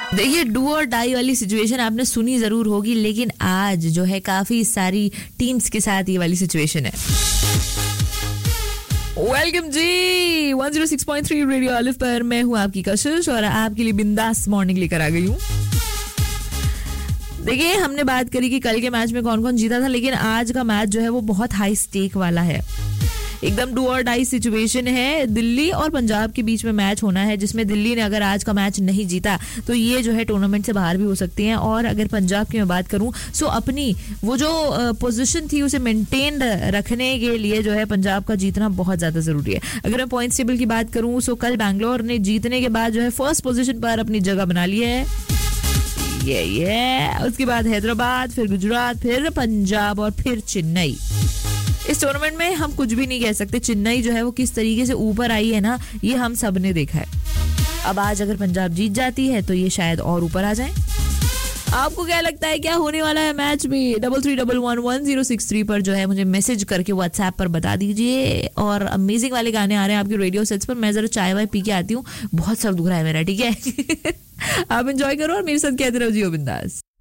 देखिए, डू और डाई वाली सिचुएशन आपने सुनी जरूर होगी, लेकिन आज जो है काफी सारी टीम्स के साथ ये वाली सिचुएशन है। वेलकम जी 106.3 रेडियो ऑलिव पर मैं हूं आपकी कशिश और आपके लिए बिंदास मॉर्निंग लेकर आ गई हूं। देखिए, हमने बात करी कि कल के मैच में कौन कौन जीता था, लेकिन आज का मैच जो है वो बहुत हाई स्टेक वाला है। एकदम डू और डाई सिचुएशन है। दिल्ली और पंजाब के बीच में मैच होना है, जिसमें दिल्ली ने अगर आज का मैच नहीं जीता तो ये जो है टूर्नामेंट से बाहर भी हो सकती हैं। और अगर पंजाब की मैं बात करूं सो अपनी वो जो पोजीशन थी उसे मेंटेन रखने के लिए जो है पंजाब का जीतना बहुत ज्यादा जरूरी है। अगर मैं पॉइंट्स टेबल की बात करूं सो कल बैंगलोर ने जीतने के बाद जो है फर्स्ट पोजीशन पर अपनी जगह बना ली है। उसके बाद हैदराबाद, फिर गुजरात, फिर पंजाब और फिर चेन्नई। इस टूर्नामेंट में हम कुछ भी नहीं कह सकते। चेन्नई जो है वो किस तरीके से ऊपर आई है ना, ये हम सब ने देखा है। अब आज अगर पंजाब जीत जाती है तो ये शायद और ऊपर आ जाए। आपको क्या लगता है क्या होने वाला है मैच में? 33111063 पर जो है मुझे मैसेज करके व्हाट्सएप पर बता दीजिए। और अमेजिंग वाले गाने आ रहे हैं आपके रेडियो सेट्स पर। मैं जरा चाय वाय पी के आती हूँ, बहुत सर दुख रहा है मेरा, ठीक है? आप एंजॉय करो और मेरे साथ कहते रहो जियो बिंदास।